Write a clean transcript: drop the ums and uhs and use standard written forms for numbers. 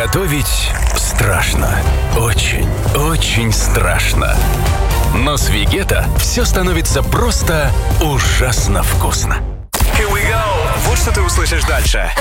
Готовить страшно. Очень, очень страшно. Но с Вегета все становится просто ужасно вкусно. Here we go! Вот что ты услышишь дальше.